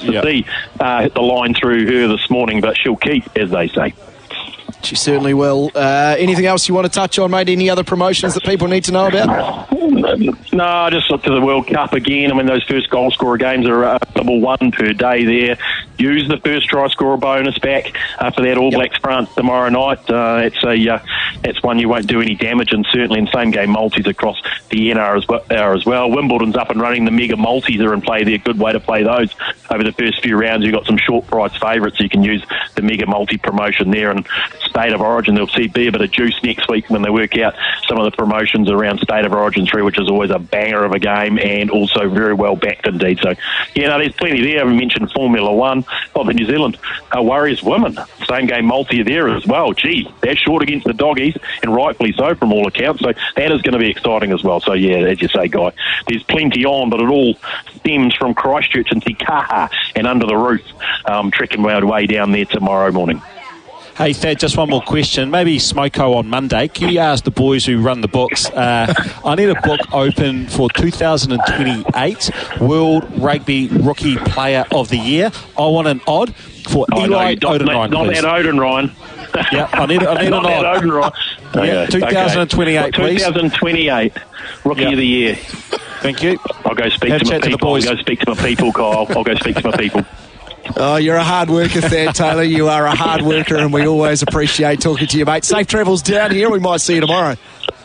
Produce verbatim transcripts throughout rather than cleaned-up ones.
to yep. see uh, hit the line through her this morning, but she'll keep, as they say. She certainly will. Uh, anything else you want to touch on, mate? Any other promotions that people need to know about? No, I just looked at the World Cup again. I mean, those first goal scorer games are uh, double one per day there. Use the first try scorer bonus back uh, for that All Blacks front tomorrow night. Uh, it's a uh, it's one you won't do any damage, and certainly in same game multis across the N R as well. As well. Wimbledon's up and running. The mega multis are in play there. Good way to play those over the first few rounds. You've got some short price favourites, so you can use the mega multi promotion there. And State of Origin, there'll see be a bit of juice next week when they work out some of the promotions around State of Origin three, which is always a banger of a game and also very well backed indeed. So, yeah, no, there's plenty there. I haven't mentioned Formula One. Well, the New Zealand uh, Warriors women, same game multi there as well. Gee, they're short against the doggies, and rightfully so from all accounts. So that is going to be exciting as well. So, yeah, as you say, Guy, there's plenty on, but it all stems from Christchurch and Te Kaha and under the roof, um, trekking our way down there tomorrow morning. Hey, Thad, just one more question. Maybe Smoko on Monday. Can you ask the boys who run the books? Uh, I need a book open for two thousand twenty-eight World Rugby Rookie Player of the Year. I want an odd for oh, Eli no, Odenryan. Not please. that Odenryan. Yeah, I need, I need not an that odd. Odenryan. Yeah, okay. twenty twenty-eight, okay. please. twenty twenty-eight Rookie yep. of the Year. Thank you. I'll go speak Have to my to people. I'll go speak to my people, Kyle. I'll go speak to my people. Oh, you're a hard worker there, Taylor. You are a hard worker, and we always appreciate talking to you, mate. Safe travels down here. We might see you tomorrow.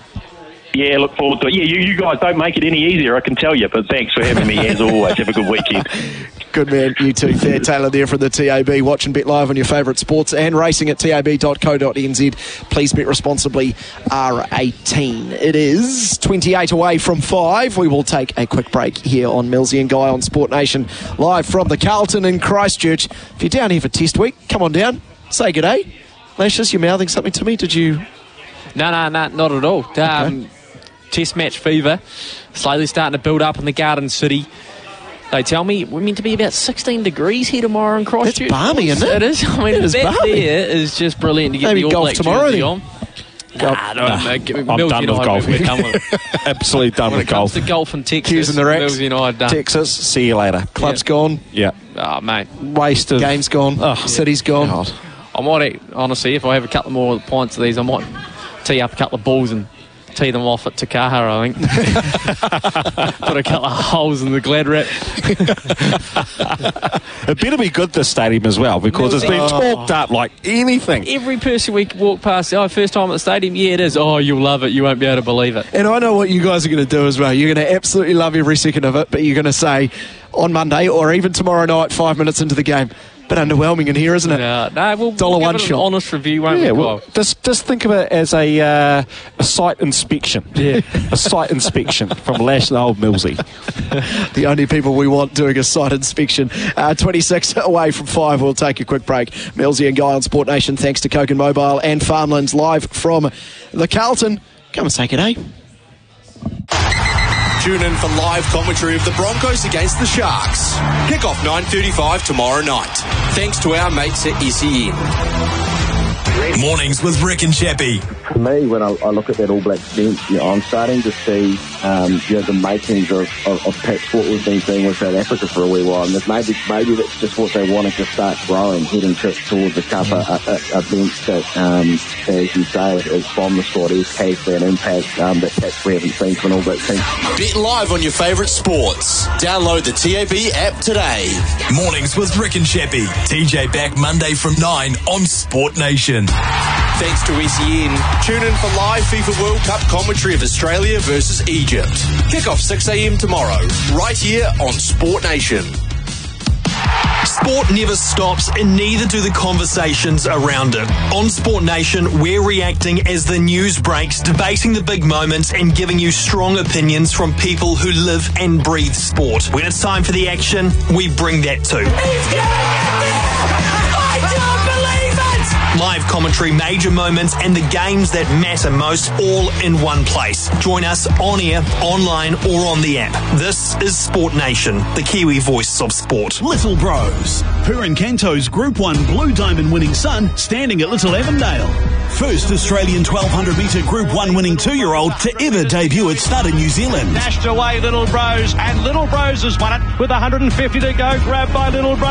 Yeah, look forward to it. Yeah, you, you guys don't make it any easier, I can tell you, but thanks for having me, as always. Have a good weekend. Good man, you too. Fair Taylor there from the T A B. Watch and bet live on your favourite sports and racing at tab dot co dot n z. Please bet responsibly, R eighteen. It is twenty-eight away from five. We will take a quick break here on Millsy and Guy on Sport Nation, live from the Carlton in Christchurch. If you're down here for test week, come on down. Say good day. Lashes, you're mouthing something to me. Did you? No, no, no, not at all. Um, okay. Test match fever, slowly starting to build up in the Garden City. They tell me we're meant to be about sixteen degrees here tomorrow in Christchurch. It's balmy, isn't it? It is. I mean, it is that balmy. there is just brilliant to get Maybe the All golf Black tomorrow jersey then. on. Golf. Nah, no, Nah, no, I'm Mills done with United, golf. we're done with, Absolutely done when with it comes golf. to golf in Texas, Cues in the racks. Mills United done. Texas, see you later. Club's Yeah. gone. Yeah. Oh, mate. Waste of... Game's gone. Oh, City's gone. God. I might, honestly, if I have a couple more pints of these, I might tee up a couple of balls and tee them off at Te Kaha, I think. Put a couple of holes in the glad wrap. It better be good, this stadium, as well, because it's been Oh. talked up like anything. Every person we walk past, oh, first time at the stadium, yeah, it is. Oh, you'll love it. You won't be able to believe it. And I know what you guys are going to do as well. You're going to absolutely love every second of it, but you're going to say on Monday or even tomorrow night, five minutes into the game, bit underwhelming in here, isn't it? No, no, we'll, Dollar we'll one give it shot. an honest review, won't Yeah, we? well, just just think of it as a uh, a site inspection. Yeah. A site inspection from Lash and Old Millsy. The only people we want doing a site inspection. Uh, twenty-six away from five. We'll take a quick break. Millsy and Guy on Sport Nation, thanks to Coke and Mobile and Farmlands, live from the Carlton. Come and say good day. Tune in for live commentary of the Broncos against the Sharks. Kick-off nine thirty-five tomorrow night. Thanks to our mates at S E N. Mornings with Rick and Chappie. For me, when I, I look at that All Blacks bench, you know, I'm starting to see um, you know, the makings of, of, of perhaps what we've been seeing with South Africa for a wee while. And maybe maybe that's just what they wanted to start growing, heading to, towards the Cup, a, a, a bench that, um, as you say, is from the squad, is has that impact um, that perhaps we haven't seen from an All Blacks team. Bet live on your favourite sports. Download the T A B app today. Mornings with Rick and Chappie. T J back Monday from nine on Sport Nation. Thanks to S E N. Tune in for live FIFA World Cup commentary of Australia versus Egypt. Kick off six a.m. tomorrow, right here on Sport Nation. Sport never stops, and neither do the conversations around it. On Sport Nation, we're reacting as the news breaks, debating the big moments, and giving you strong opinions from people who live and breathe sport. When it's time for the action, we bring that too. He's I don't believe it! Live commentary, major moments, and the games that matter most, all in one place. Join us on air, online, or on the app. This is Sport Nation, the Kiwi voice of sport. Little Bros. Purin Canto's Group one Blue Diamond winning son standing at Little Avondale. First Australian twelve hundred metre Group one winning two-year-old to ever debut at Stud in New Zealand. Dashed away Little Bros, and Little Bros has won it with one hundred fifty to go, grabbed by Little Bros.